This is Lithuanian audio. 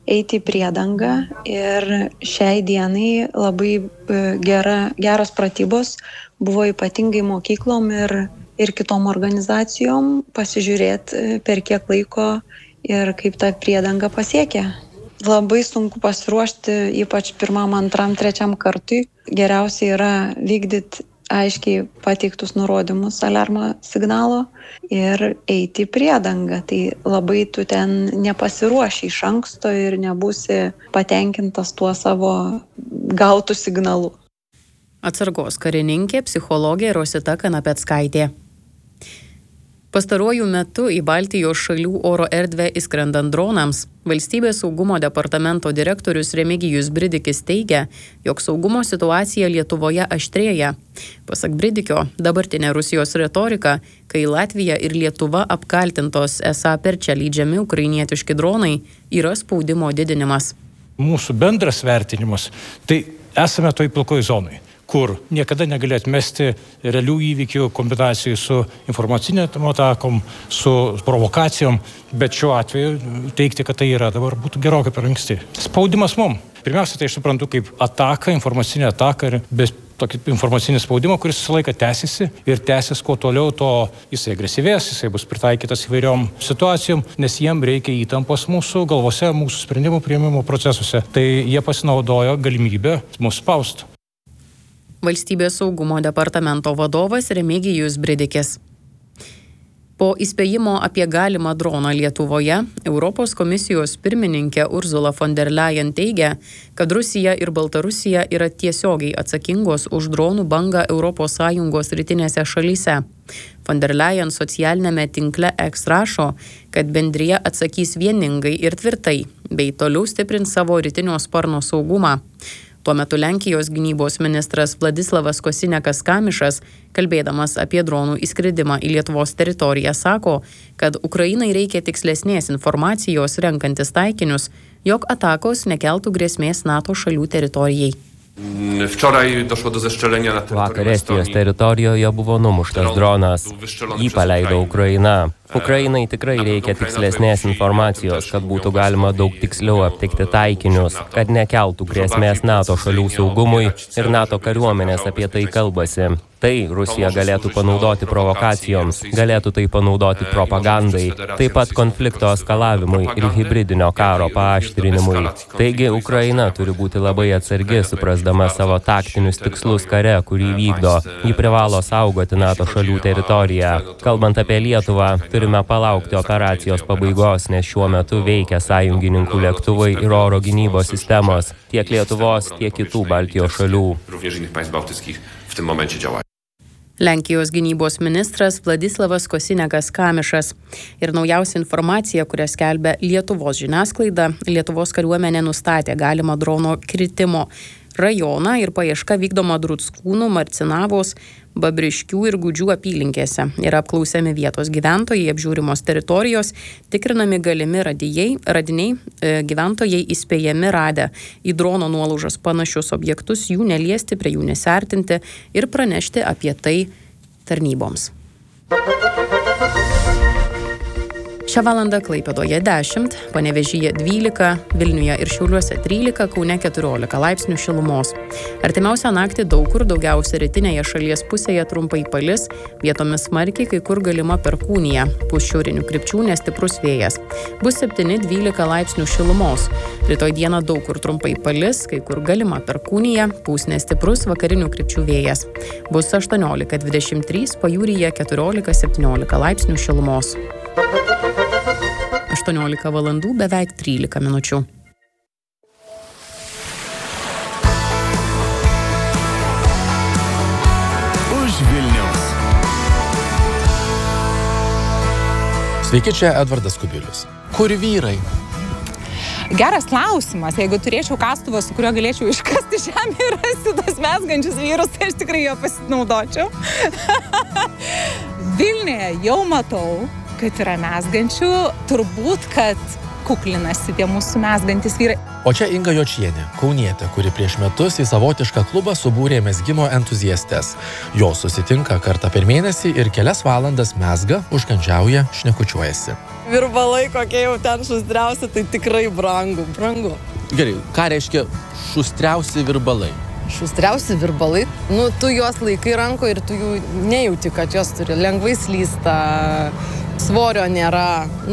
eiti į priedangą ir šiai dienai labai geros pratybos buvo ypatingai mokyklom ir kitom organizacijom pasižiūrėti per kiek laiko ir kaip ta priedanga pasiekia. Labai sunku pasiruošti, ypač pirmam, antram, trečiam kartui. Geriausia yra vykdyti aiškiai pateiktus nurodymus aliarmo signalo ir eiti į priedangą. Tai labai tu ten nepasiruoši iš anksto ir nebūsi patenkintas tuo savo gautų signalu. Atsargos karininkė, psichologė Rosita Kanapeckaitė. Pastaruoju metu į Baltijos šalių oro erdvę įskrendant dronams, Valstybės saugumo departamento direktorius Remigijus Bridikis teigia, jog saugumo situacija Lietuvoje aštrėja. Pasak Bridikio, dabartinė Rusijos retorika, kai Latvija ir Lietuva apkaltintos esą per čia leidžiami ukrainietiški dronai, yra spaudimo didinimas. Mūsų bendras vertinimas, tai esame toj pilkoj zonai, kur niekada negali atmesti realių įvykių kombinacijų su informacinėm atakom, su provokacijom, bet šiuo atveju teigti, kad tai yra dabar būtų gerokai per anksti. Spaudimas mum. Pirmiausia, tai aš suprantu kaip ataka, informacinė ataka ir be tokį informacinį spaudimą, kuris visą laiką tęsiasi ir tęsis kuo toliau, to jisai agresyvės, jisai bus pritaikytas įvairiom situacijom, nes jiem reikia įtampos mūsų galvose, mūsų sprendimų priėmimo procesuose. Tai jie pasinaudojo galimybę mus spausti. Valstybės saugumo departamento vadovas Remigijus Bridikis. Po įspėjimo apie galimą droną Lietuvoje, Europos komisijos pirmininkė Ursula von der Leyen teigia, kad Rusija ir Baltarusija yra tiesiogiai atsakingos už dronų bangą ES rytinėse šalyse. Von der Leyen socialinėme tinkle X rašo, kad bendrija atsakys vieningai ir tvirtai, bei toliau stiprins savo rytinio sparno saugumą. Tuo metu Lenkijos gynybos ministras Vladislavas Kosiniakas-Kamišas, kalbėdamas apie dronų įskridimą į Lietuvos teritoriją, sako, kad Ukrainai reikia tikslesnės informacijos renkantis taikinius, jog atakos nekeltų grėsmės NATO šalių teritorijai. Vakar Estijos teritorijoje buvo numuštas dronas. Jį paleido Ukraina. Ukrainai tikrai reikia tikslesnės informacijos, kad būtų galima daug tiksliau aptikti taikinius, kad nekeltų grėsmės NATO šalių saugumui ir NATO kariuomenės apie tai kalbasi. Tai Rusija galėtų panaudoti provokacijoms, galėtų tai panaudoti propagandai, taip pat konflikto eskalavimui ir hibridinio karo paaštrinimui. Taigi Ukraina turi būti labai atsargi, suprasdama savo taktinius tikslus kare, kurį vykdo. Ji privalo saugoti NATO šalių teritoriją. Kalbant apie Lietuvą, turime palaukti operacijos pabaigos, nes šiuo metu veikia sąjungininkų lėktuvai ir oro gynybos sistemos, tiek Lietuvos, tiek kitų Baltijos šalių. Lenkijos gynybos ministras Vladislavas Kosiniakas-Kamišas. Ir naujausia informacija, kurią skelbia Lietuvos žiniasklaida, Lietuvos kariuomenė nustatė galimą drono kritimo rajoną ir paieška vykdoma Drutskūnų, Marcinavos, Babriškių ir Gudžių apylinkėse. Yra apklausiami vietos gyventojai, apžiūrimos teritorijos, tikrinami galimi radiniai, gyventojai įspėjami radę į drono nuolaužas panašius objektus, jų neliesti, prie jų nesiartinti ir pranešti apie tai tarnyboms. Šią valandą Klaipėdoje 10, Panevėžyje 12, Vilniuje ir Šiauliuose 13, Kaune 14 laipsnių šilumos. Artimiausią naktį daug kur, daugiausia rytinėje šalies pusėje trumpai palis, vietomis smarkiai, kai kur galima perkūnija. Pūs šiaurinių krypčių nestiprus vėjas. Bus 7-12 laipsnių šilumos. Rytoj dieną daug kur trumpai palis, kai kur galima perkūnija, pūs nestiprus vakarinių krypčių vėjas. Bus 18-23, pajūryje 14-17 laipsnių šilumos. 18 valandų beveik 13 minučių. Už Vilniaus. Sveiki, čia Edvardas Kubilius. Kur vyrai? Geras klausimas. Jeigu turėčiau kastuvą, su kuriuo galėčiau iškasti žemę ir rasti tos mezgančius vyrus, tai aš tikrai jo pasinaudočiau. Vilniuje jau matau, kad yra mezgančių. Turbūt, kad kuklinasi tie mūsų mezgantys vyrai. O čia Inga Jočienė, kaunietė, kuri prieš metus į savotišką klubą subūrė mezgimo entuziastes. Jos susitinka kartą per mėnesį ir kelias valandas mezga, užkandžiauja, šnekučiuojasi. Virbalai kokie jau ten šustriausi, tai tikrai brangu. Gerai, ką reiškia šustriausi virbalai? Šustriausi virbalai, tu juos laikai ranko ir tu jų nejauti, kad jos turi lengvai slysta, svorio nėra,